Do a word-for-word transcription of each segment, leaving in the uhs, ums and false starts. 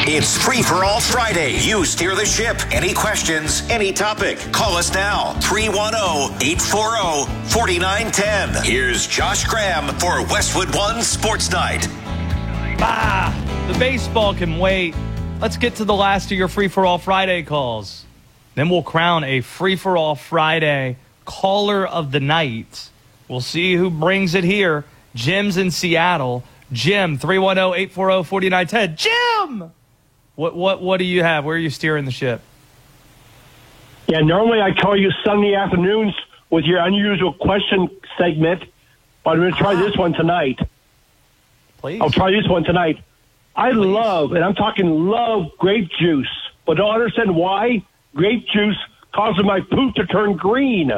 It's Free for All Friday. You steer the ship. Any questions, any topic. Call us now. three one zero, eight four zero, four nine one zero. Here's Josh Graham for Westwood One Sports Night. Bah, the baseball can wait. Let's get to the last of your Free for All Friday calls. Then we'll crown a Free for All Friday caller of the night. We'll see who brings it here. Jim's in Seattle. Jim, three one zero, eight four zero, four nine one zero. Jim! What what what do you have? Where are you steering the ship? Yeah, normally I call you Sunday afternoons with your unusual question segment, but I'm going to try ah. this one tonight. Please. I'll try this one tonight. I Please. love, and I'm talking love, grape juice, but don't understand why grape juice causes my poop to turn green.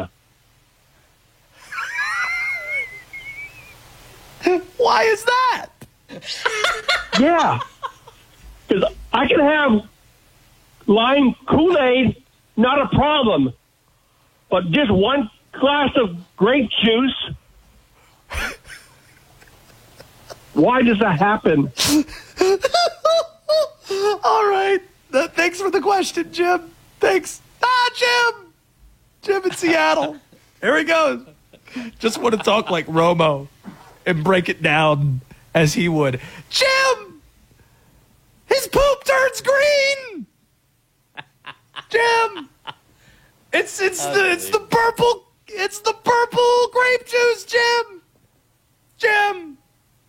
Why is that? Yeah. Because I can have lime Kool-Aid, not a problem. But just one glass of grape juice, why does that happen? All right. Uh, thanks for the question, Jim. Thanks. Ah, Jim. Jim in Seattle. Here he goes. Just want to talk like Romo and break it down as he would. Jim! His poop turns green! Jim! It's it's oh, the it's the purple it's the purple grape juice, Jim! Jim!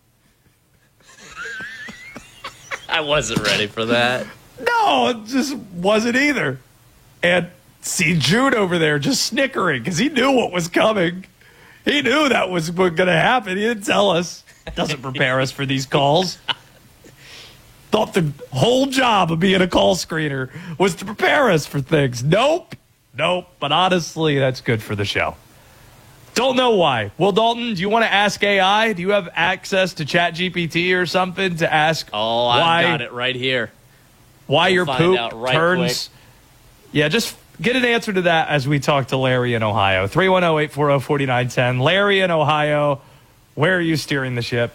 I wasn't ready for that. No, it just wasn't either. And see Jude over there just snickering because he knew what was coming. He knew that was going to happen. He didn't tell us. Doesn't prepare us for these calls. Thought the whole job of being a call screener was to prepare us for things. Nope. Nope. But honestly, that's good for the show. Don't know why. Well, Dalton, do you want to ask A I? Do you have access to Chat G P T or something to ask Oh, why, I've got it right here. Why we'll your poop right turns? Quick. Yeah, just get an answer to that as we talk to Larry in Ohio. three one zero, eight four zero, four nine one zero. Larry in Ohio, where are you steering the ship?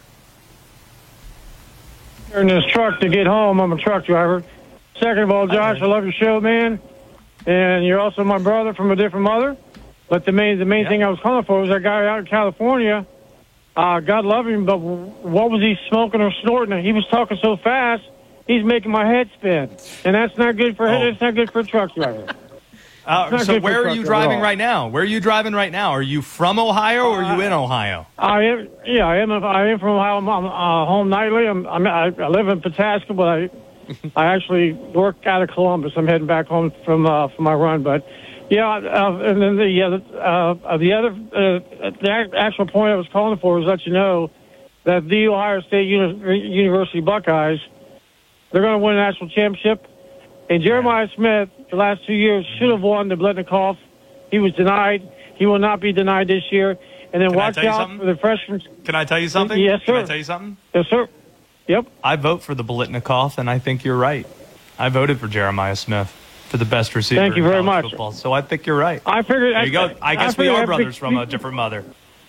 In this truck to get home. I'm a truck driver. Second of all, Josh, I love your show, man. And you're also my brother from a different mother. But the main the main yep. thing I was calling for was that guy out in California. Uh, God love him, but what was he smoking or snorting? He was talking so fast, he's making my head spin. And that's not good for oh. that's not good for a truck driver. Uh, so where are you driving right now? Where are you driving right now? Are you from Ohio or are you in Ohio? I am. Yeah, I am. I am from Ohio. I'm uh, home nightly. I'm, I'm. I live in Pataska, but I, I actually work out of Columbus. I'm heading back home from uh, from my run. But yeah, uh, and then the uh, uh, the other uh, the actual point I was calling for was let you know that the Ohio State Uni- University Buckeyes, they're going to win a national championship. And Jeremiah Smith, the last two years, should have won the Blitnikoff. He was denied. He will not be denied this year. And then Can watch out for the freshmen. Can I tell you something? Yes, sir. Can I tell you something? Yes, sir. Yep. I vote for the Blitnikoff, and I think you're right. I voted for Jeremiah Smith for the best receiver Thank you in very college much. football. So I think you're right. I figured. There you go. I, I guess I we are brothers I, from a different mother.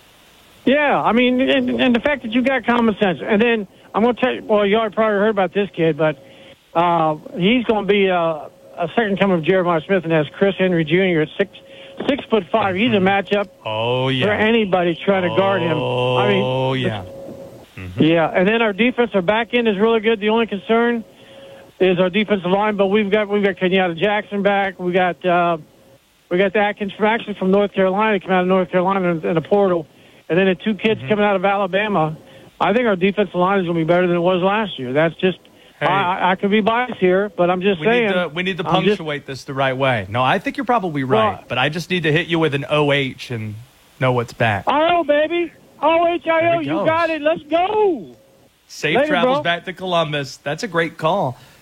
Yeah, I mean, and, and the fact that you got common sense. And then I'm going to tell you, well, you already probably heard about this kid, but uh, he's going to be uh, a second coming of Jeremiah Smith, and that's Chris Henry Junior at six six foot five. He's a matchup oh, yeah. for anybody trying to guard him. I mean, oh, yeah. Mm-hmm. Yeah, and then our defense, our back end is really good. The only concern is our defensive line, but we've got we've got Kenyatta Jackson back. We got uh, we got the Atkins from actually from North Carolina, came out of North Carolina in, in the portal, and then the two kids mm-hmm. coming out of Alabama. I think our defensive line is going to be better than it was last year. That's just. Hey, I, I could be biased here, but I'm just we saying. Need to, we need to punctuate just, this the right way. No, I think you're probably right, well, but I just need to hit you with an O H and know what's back. I O, baby. O H I O, you got it. Let's go. Safe Later, travels bro. back to Columbus. That's a great call.